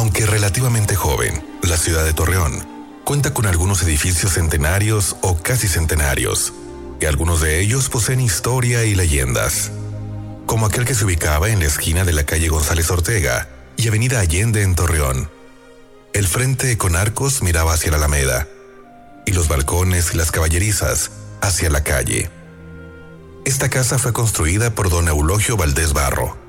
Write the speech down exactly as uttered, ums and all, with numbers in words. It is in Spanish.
Aunque relativamente joven, la ciudad de Torreón cuenta con algunos edificios centenarios o casi centenarios, y algunos de ellos poseen historia y leyendas, como aquel que se ubicaba en la esquina de la calle González Ortega y Avenida Allende en Torreón. El frente con arcos miraba hacia la Alameda, y los balcones y las caballerizas hacia la calle. Esta casa fue construida por don Eulogio Valdés Barro,